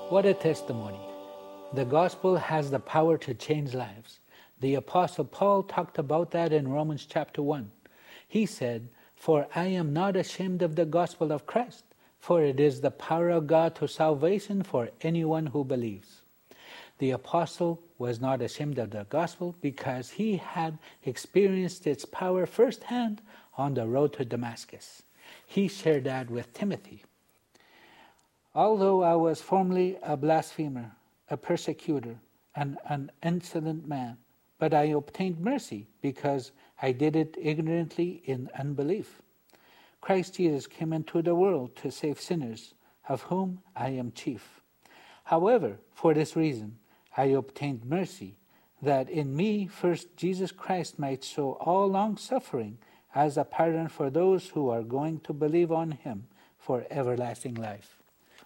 What a testimony. The gospel has the power to change lives. The Apostle Paul talked about that in Romans chapter 1. He said, "For I am not ashamed of the gospel of Christ, for it is the power of God to salvation for anyone who believes." The apostle was not ashamed of the gospel because he had experienced its power firsthand on the road to Damascus. He shared that with Timothy. "Although I was formerly a blasphemer, a persecutor, and an insolent man, but I obtained mercy because I did it ignorantly in unbelief. Christ Jesus came into the world to save sinners, of whom I am chief. However, for this reason, I obtained mercy, that in me first Jesus Christ might show all long-suffering as a pattern for those who are going to believe on him for everlasting life."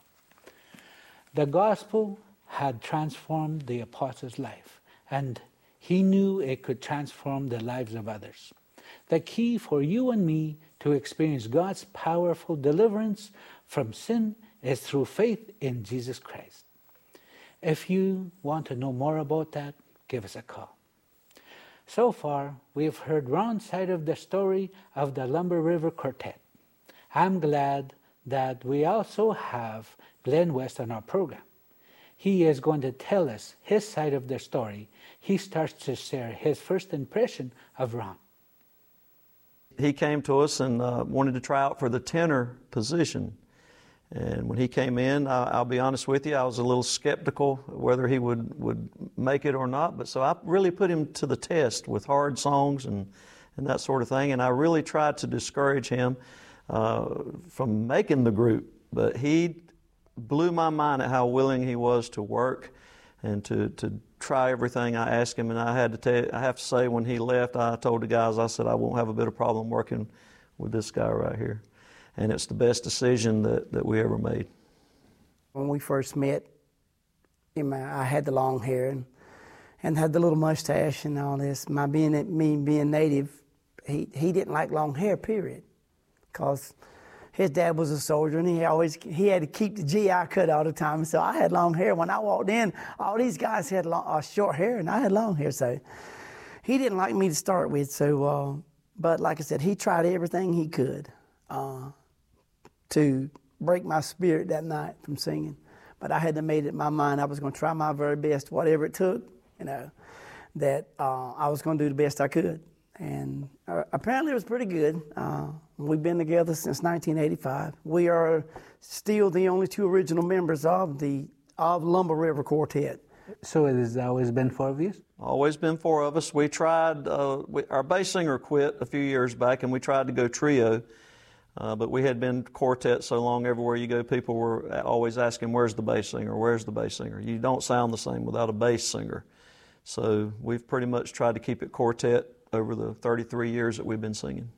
The gospel had transformed the apostle's life, and he knew it could transform the lives of others. The key for you and me to experience God's powerful deliverance from sin is through faith in Jesus Christ. If you want to know more about that, give us a call. So far, we've heard Ron's side of the story of the Lumber River Quartet. I'm glad that we also have Glenn West on our program. He is going to tell us his side of the story. He starts to share his first impression of Ron. He came to us and wanted to try out for the tenor position. And when he came in, I'll be honest with you, I was a little skeptical whether he would make it or not. But so I really put him to the test with hard songs and that sort of thing. And I really tried to discourage him from making the group. But he blew my mind at how willing he was to work and to try everything I asked him. And I have to say, when he left, I told the guys, I said, I won't have a bit of problem working with this guy right here. And it's the best decision that we ever made. When we first met, I had the long hair and had the little mustache and all this. Me being native, he didn't like long hair, period. Because his dad was a soldier and he had to keep the GI cut all the time. So I had long hair. When I walked in, all these guys had short hair and I had long hair. So he didn't like me to start with. So, but like I said, he tried everything he could to break my spirit that night from singing. But I had to made it in my mind I was going to try my very best, whatever it took, that I was going to do the best I could. And apparently it was pretty good. We've been together since 1985. We are still the only two original members of Lumber River Quartet. So it has always been four of you? Always been four of us. We tried, our bass singer quit a few years back and we tried to go trio. But we had been quartet so long, everywhere you go, people were always asking, where's the bass singer? Where's the bass singer? You don't sound the same without a bass singer. So we've pretty much tried to keep it quartet over the 33 years that we've been singing.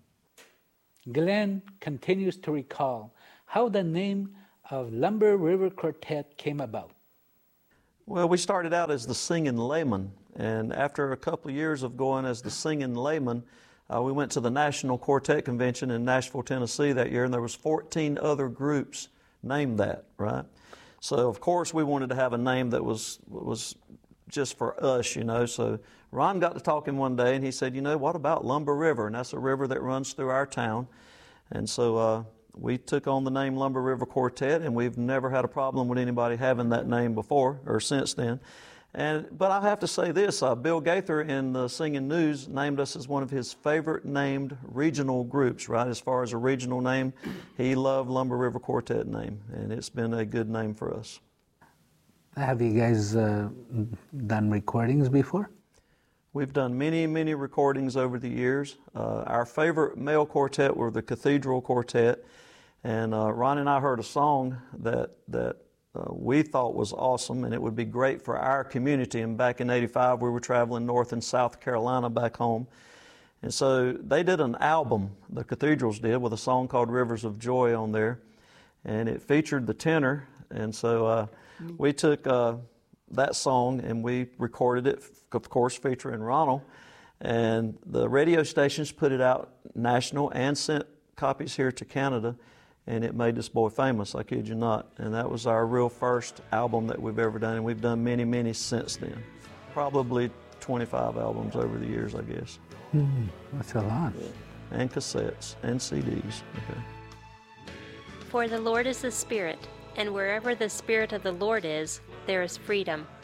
Glenn continues to recall how the name of Lumber River Quartet came about. Well, we started out as the Singing Laymen, and after a couple of years of going as the Singing Laymen, we went to the National Quartet Convention in Nashville, Tennessee that year, and there was 14 other groups named that, right? So, of course, we wanted to have a name that was just for us, So Ron got to talking one day, and he said, what about Lumber River? And that's a river that runs through our town. And so we took on the name Lumber River Quartet, and we've never had a problem with anybody having that name before or since then. But I have to say this, Bill Gaither in the Singing News named us as one of his favorite named regional groups, right? As far as a regional name, he loved Lumber River Quartet name, and it's been a good name for us. Have you guys done recordings before? We've done many, many recordings over the years. Our favorite male quartet were the Cathedral Quartet, and Ron and I heard a song that we thought was awesome, and it would be great for our community. And back in '85, we were traveling North and South Carolina back home. And so they did an album, the Cathedrals did, with a song called Rivers of Joy on there. And it featured the tenor. And so we took that song and we recorded it, of course, featuring Ronald. And the radio stations put it out national and sent copies here to Canada. and it made this boy famous, I kid you not. And that was our real first album that we've ever done, and we've done many, many since then. Probably 25 albums over the years, I guess. That's a lot. And cassettes and CDs. Okay. For the Lord is the Spirit, and wherever the Spirit of the Lord is, there is freedom.